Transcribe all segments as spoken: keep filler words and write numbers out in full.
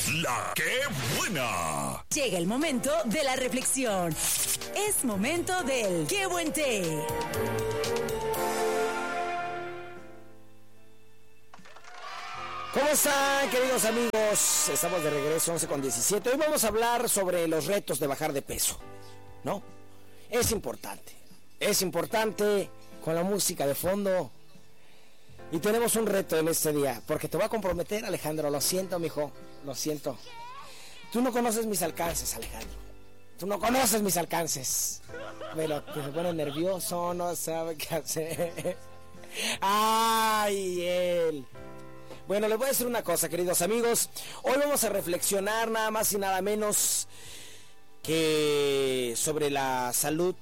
La que buena. Llega el momento de la reflexión. Es momento del Qué Buen Té. ¿Cómo están, queridos amigos? Estamos de regreso, once con diecisiete. Hoy vamos a hablar sobre los retos de bajar de peso, ¿no? Es importante, es importante con la música de fondo. Y tenemos un reto en este día, porque te voy a comprometer, Alejandro. Lo siento, mijo, lo siento. Tú no conoces mis alcances, Alejandro. Tú no conoces mis alcances. Pero que se pone nervioso, no sabe qué hacer. ¡Ay, él! Bueno, les voy a decir una cosa, queridos amigos. Hoy vamos a reflexionar nada más y nada menos que sobre la salud,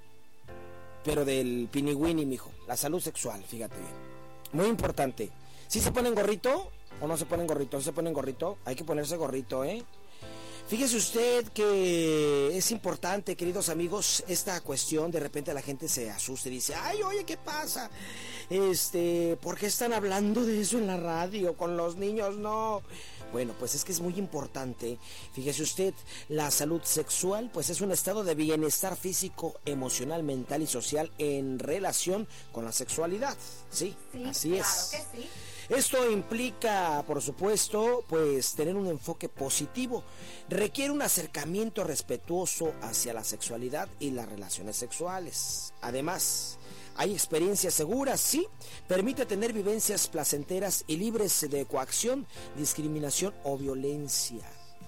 pero del piniwini, mijo. La salud sexual, fíjate bien. Muy importante. ¿Sí se ponen gorrito o no se ponen gorrito? ¿Sí se ponen gorrito? Hay que ponerse gorrito, ¿eh? Fíjese usted que es importante, queridos amigos, esta cuestión. De repente la gente se asusta y dice: ay, oye, ¿qué pasa? Este, ¿por qué están hablando de eso en la radio? Con los niños, no. Bueno, pues es que es muy importante. Fíjese usted, la salud sexual, pues es un estado de bienestar físico, emocional, mental y social en relación con la sexualidad. Sí, sí, así es. Claro que sí. Esto implica, por supuesto, pues tener un enfoque positivo. Requiere un acercamiento respetuoso hacia la sexualidad y las relaciones sexuales. Además, hay experiencias seguras, sí. Permite tener vivencias placenteras y libres de coacción, discriminación o violencia.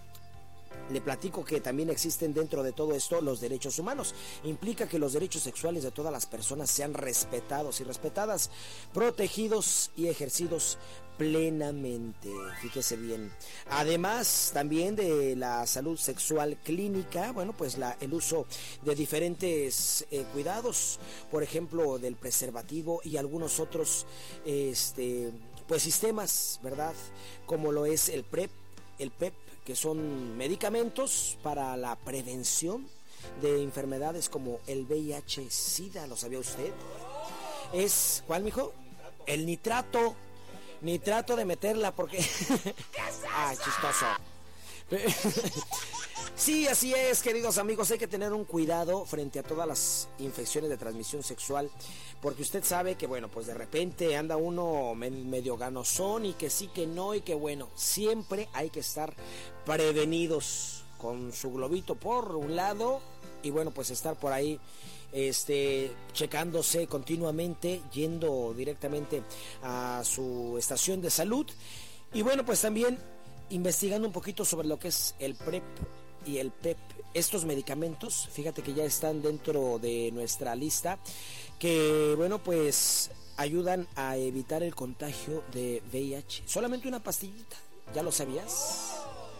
Le platico que también existen dentro de todo esto los derechos humanos. Implica que los derechos sexuales de todas las personas sean respetados y respetadas, protegidos y ejercidos plenamente. Fíjese bien. Además, también de la salud sexual clínica, bueno, pues la, el uso de diferentes eh, cuidados, por ejemplo, del preservativo y algunos otros, este, pues sistemas, ¿verdad? Como lo es el PrEP, el PEP, que son medicamentos para la prevención de enfermedades como el V I H SIDA. ¿Lo sabía usted? Es, ¿cuál, mijo? El nitrato. Nitrato de meterla porque... ah, chistoso. Sí, así es, queridos amigos. Hay que tener un cuidado frente a todas las infecciones de transmisión sexual, porque usted sabe que, bueno, pues de repente anda uno medio ganosón y que sí, que no, y que bueno, siempre hay que estar prevenidos con su globito por un lado y bueno, pues estar por ahí este checándose continuamente, yendo directamente a su estación de salud y bueno, pues también investigando un poquito sobre lo que es el PrEP y el PEP. Estos medicamentos, fíjate que ya están dentro de nuestra lista, que bueno, pues ayudan a evitar el contagio de V I H. Solamente una pastillita, ¿ya lo sabías?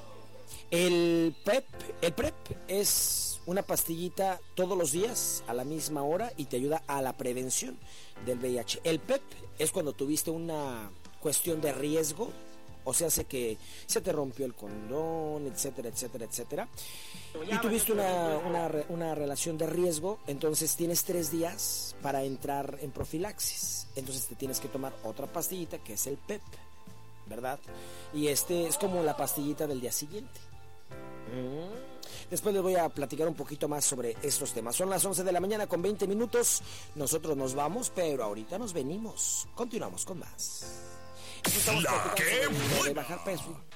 El PEP, el PrEP es una pastillita todos los días a la misma hora y te ayuda a la prevención del V I H. El PEP es cuando tuviste una cuestión de riesgo, o sea, hace que se te rompió el condón, etcétera, etcétera, etcétera, y tuviste una, una, una relación de riesgo, entonces tienes tres días para entrar en profilaxis. Entonces te tienes que tomar otra pastillita que es el PEP, ¿verdad? Y este es como la pastillita del día siguiente. Después les voy a platicar un poquito más sobre estos temas. Son las once de la mañana con veinte minutos. Nosotros nos vamos, pero ahorita nos venimos. Continuamos con más. La que buena. De bajar peso.